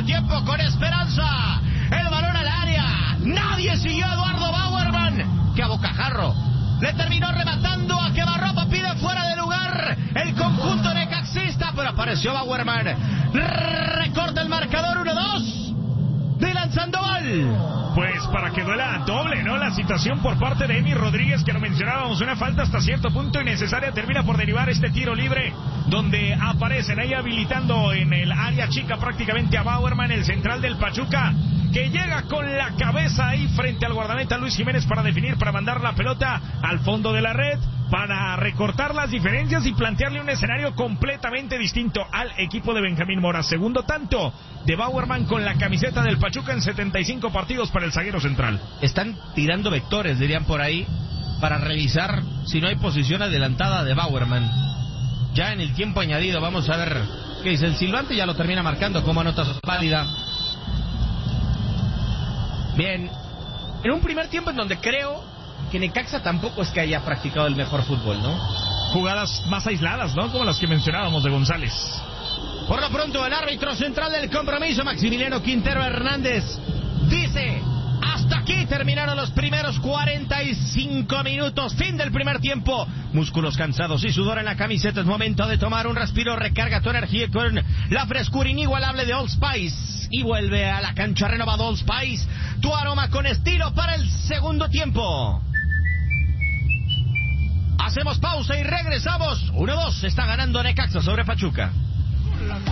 primer tiempo con esperanza. El balón al área. Nadie siguió a Eduardo Bauerman, que a bocajarro le terminó rematando a Quemarropa. Pide fuera de lugar el conjunto necaxista, pero apareció Bauerman. Recorta el marcador 1-2. Dylan Sandoval. Pues para que duela doble, ¿no? La situación por parte de Emi Rodríguez, que lo mencionábamos, una falta hasta cierto punto innecesaria, termina por derivar este tiro libre, donde aparecen ahí habilitando en el área chica prácticamente a Bauerman, el central del Pachuca, que llega con la cabeza ahí frente al guardameta Luis Jiménez para definir, para mandar la pelota al fondo de la red, para recortar las diferencias y plantearle un escenario completamente distinto al equipo de Benjamín Mora. Segundo tanto de Bauerman con la camiseta del Pachuca en 75 partidos para el zaguero central. Están tirando vectores, dirían por ahí, para revisar si no hay posición adelantada de Bauerman. Ya en el tiempo añadido, vamos a ver qué dice el silbante, ya lo termina marcando como nota válida. Bien, en un primer tiempo en donde creo que Necaxa tampoco es que haya practicado el mejor fútbol, ¿no? Jugadas más aisladas, ¿no? Como las que mencionábamos de González. Por lo pronto, el árbitro central del compromiso, Maximiliano Quintero Hernández, dice: hasta aquí terminaron los primeros 45 minutos, fin del primer tiempo. Músculos cansados y sudor en la camiseta, es momento de tomar un respiro, recarga tu energía con la frescura inigualable de Old Spice. Y vuelve a la cancha renovado Old Spice, tu aroma con estilo para el segundo tiempo. Hacemos pausa y regresamos. 1-2, está ganando Necaxa sobre Pachuca.